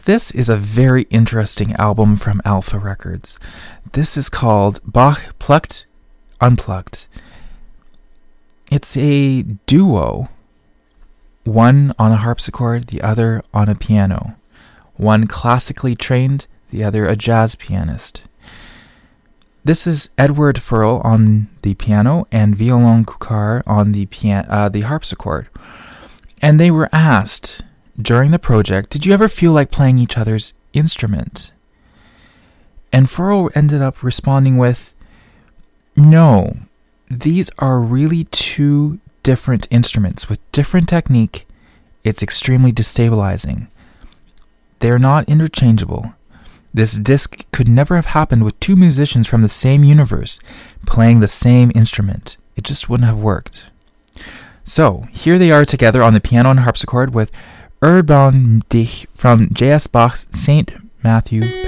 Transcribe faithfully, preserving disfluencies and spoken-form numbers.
this is a very interesting album from Alpha Records. This is called Bach Plucked, Unplugged. It's a duo, one on a harpsichord, the other on a piano. One classically trained, the other a jazz pianist. This is Edward Furl on the piano and Violon Cucar on the pian- uh, the harpsichord. And they were asked during the project, did you ever feel like playing each other's instrument? And Furl ended up responding with, no, these are really two different instruments with different technique. It's extremely destabilizing. They're not interchangeable. This disc could never have happened with two musicians from the same universe playing the same instrument. It just wouldn't have worked. So, here they are together on the piano and harpsichord with Erbarm dich from J S Bach's Saint Matthew